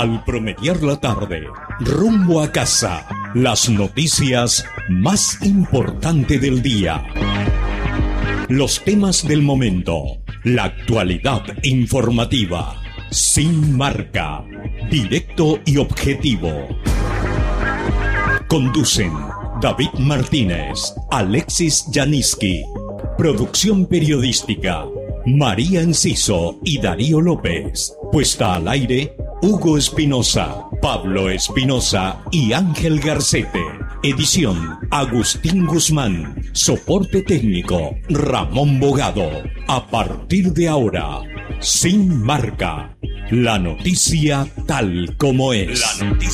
Al promediar la tarde, rumbo a casa, las noticias más importantes del día. Los temas del momento, la actualidad informativa, sin marca, directo y objetivo. Conducen David Martínez, Alexis Janiski. Producción periodística, María Enciso y Darío López. Puesta al aire, Hugo Espinosa, Pablo Espinosa y Ángel Garcete. Edición, Agustín Guzmán. Soporte técnico, Ramón Bogado. A partir de ahora, sin marca. La noticia tal como es.